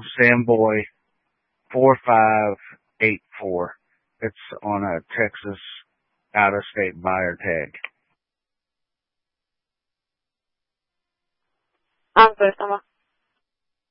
Samboy 4584. It's on a Texas out-of-state buyer tag. Ah, pues toma.